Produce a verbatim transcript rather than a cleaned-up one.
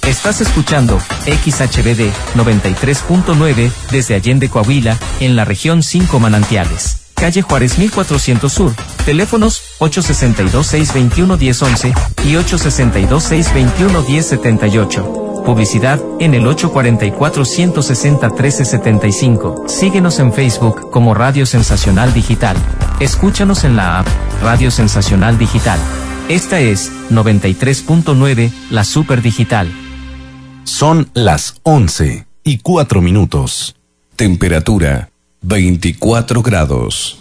Estás escuchando X H B D noventa y tres punto nueve desde Allende, Coahuila, en la región cinco Manantiales. Calle Juárez mil cuatrocientos Sur. Teléfonos ocho seis dos, seis dos uno, uno cero once y ocho seis dos, seis dos uno, uno cero siete ocho. Publicidad en el ocho cuatro cuatro, uno seis cero, uno tres siete cinco. Síguenos en Facebook como Radio Sensacional Digital. Escúchanos en la app Radio Sensacional Digital. Esta es noventa y tres punto nueve, la Super Digital. Son las once y cuatro minutos. Temperatura veinticuatro grados.